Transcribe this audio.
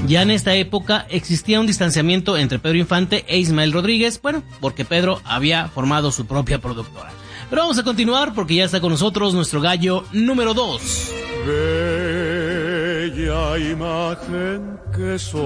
Ya en esta época existía un distanciamiento entre Pedro Infante e Ismael Rodríguez, bueno, porque Pedro había formado su propia productora. Pero vamos a continuar porque ya está con nosotros nuestro gallo número 2. Bella imagen que soy.